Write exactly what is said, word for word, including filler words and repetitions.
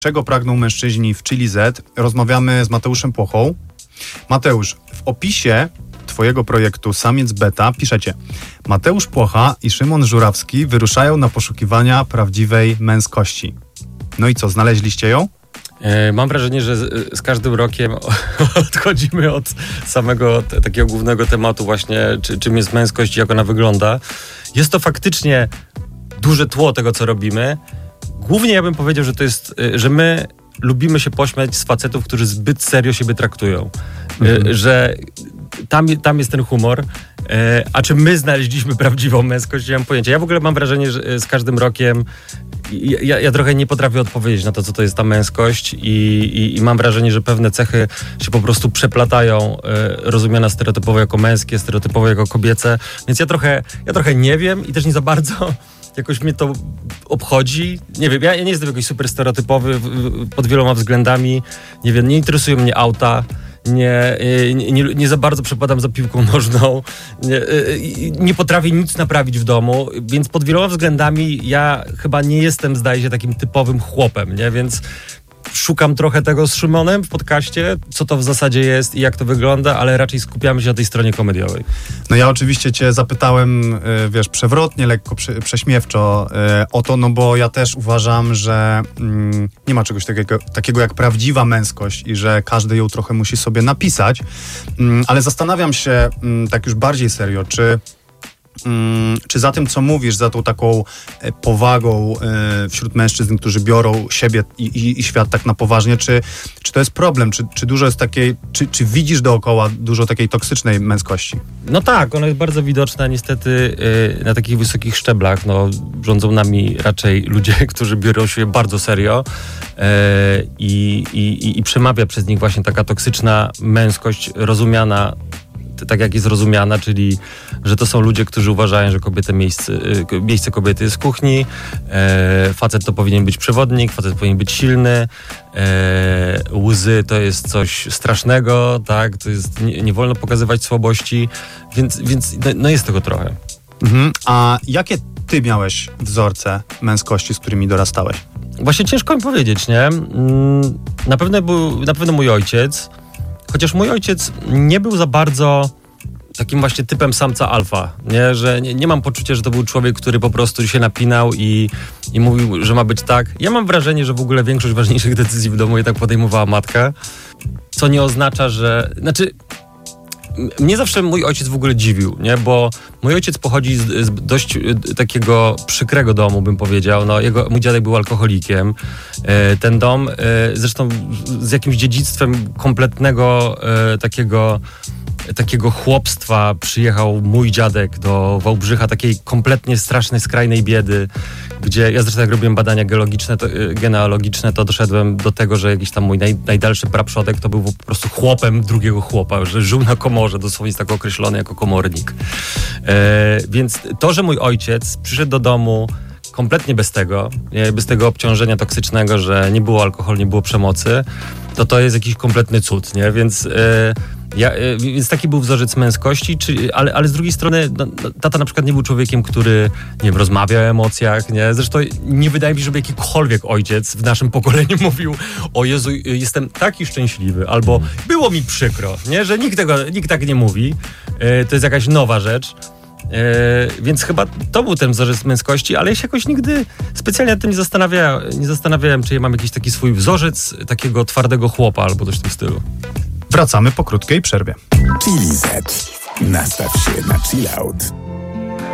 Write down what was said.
Czego pragną mężczyźni w Chili Z? Rozmawiamy z Mateuszem Płochą. Mateusz, w opisie twojego projektu Samiec Beta piszecie: Mateusz Płocha i Szymon Żurawski wyruszają na poszukiwania prawdziwej męskości. No i co, znaleźliście ją? Mam wrażenie, że z, z każdym rokiem odchodzimy od samego t- takiego głównego tematu właśnie, czy, czym jest męskość i jak ona wygląda. Jest to faktycznie duże tło tego, co robimy. Głównie ja bym powiedział, że to jest, że my lubimy się pośmiać z facetów, którzy zbyt serio siebie traktują. Mhm. Że tam, tam jest ten humor. A czy my znaleźliśmy prawdziwą męskość? Nie mam pojęcia. Ja w ogóle mam wrażenie, że z każdym rokiem ja, ja trochę nie potrafię odpowiedzieć na to, co to jest ta męskość i, i, i mam wrażenie, że pewne cechy się po prostu przeplatają, rozumiane stereotypowo jako męskie, stereotypowo jako kobiece. Więc ja trochę, ja trochę nie wiem i też nie za bardzo jakoś mnie to obchodzi. Nie wiem, ja, ja nie jestem jakoś super stereotypowy pod wieloma względami. Nie wiem, nie interesują mnie auta. Nie, nie, nie, nie za bardzo przepadam za piłką nożną. Nie, nie potrafię nic naprawić w domu, więc pod wieloma względami ja chyba nie jestem, zdaje się, takim typowym chłopem, nie? Więc szukam trochę tego z Szymonem w podcaście, co to w zasadzie jest i jak to wygląda, ale raczej skupiamy się na tej stronie komediowej. No ja oczywiście cię zapytałem, wiesz, przewrotnie, lekko prze, prześmiewczo o to, no bo ja też uważam, że mm, nie ma czegoś takiego, takiego jak prawdziwa męskość i że każdy ją trochę musi sobie napisać, mm, ale zastanawiam się mm, tak już bardziej serio, czy Hmm, czy za tym, co mówisz, za tą taką e, powagą e, wśród mężczyzn, którzy biorą siebie i, i, i świat tak na poważnie, czy, czy to jest problem? Czy, czy dużo jest takiej, czy, czy widzisz dookoła dużo takiej toksycznej męskości? No tak, ona jest bardzo widoczna niestety e, na takich wysokich szczeblach. No, rządzą nami raczej ludzie, którzy biorą się bardzo serio e, i, i, i przemawia przez nich właśnie taka toksyczna męskość rozumiana tak jak jest rozumiana, czyli że to są ludzie, którzy uważają, że kobieta miejsce, miejsce kobiety jest w kuchni, e, facet to powinien być przewodnik, facet powinien być silny, e, łzy to jest coś strasznego, tak, to jest, nie, nie wolno pokazywać słabości, więc, więc no, no jest tego trochę. Mhm. A jakie ty miałeś wzorce męskości, z którymi dorastałeś? Właśnie ciężko mi powiedzieć, nie? Na pewno był, na pewno mój ojciec. Chociaż mój ojciec nie był za bardzo takim właśnie typem samca alfa, nie? Że nie, nie mam poczucia, że to był człowiek, który po prostu się napinał i, i mówił, że ma być tak. Ja mam wrażenie, że w ogóle większość ważniejszych decyzji w domu jednak podejmowała matka, co nie oznacza, że... Znaczy, mnie zawsze mój ojciec w ogóle dziwił, nie? Bo mój ojciec pochodzi z, z dość y, takiego przykrego domu, bym powiedział. No, jego, mój dziadek był alkoholikiem. E, ten dom, e, zresztą z jakimś dziedzictwem kompletnego e, takiego, takiego chłopstwa przyjechał mój dziadek do Wałbrzycha, takiej kompletnie strasznej, skrajnej biedy, gdzie ja zresztą jak robiłem badania geologiczne, to, genealogiczne, to doszedłem do tego, że jakiś tam mój naj, najdalszy praprzodek to był po prostu chłopem drugiego chłopa, że żył na komorze, dosłownie jest tak określony jako komornik. E, więc to, że mój ojciec przyszedł do domu kompletnie bez tego, bez tego obciążenia toksycznego, że nie było alkoholu, nie było przemocy, to to jest jakiś kompletny cud, nie? Więc... E, Ja, więc taki był wzorzec męskości, czy, ale, ale z drugiej strony no, tata na przykład nie był człowiekiem, który, nie wiem, rozmawia o emocjach, nie? Zresztą nie wydaje mi się, żeby jakikolwiek ojciec w naszym pokoleniu mówił: o Jezu, jestem taki szczęśliwy, albo było mi przykro, nie? Że nikt tego, nikt tak nie mówi. E, to jest jakaś nowa rzecz. E, więc chyba to był ten wzorzec męskości, ale ja się jakoś nigdy specjalnie nad tym nie zastanawiałem, nie zastanawiałem, czy ja mam jakiś taki swój wzorzec takiego twardego chłopa albo coś w tym stylu. Wracamy po krótkiej przerwie. Chili Z. Nastaw się na chill out.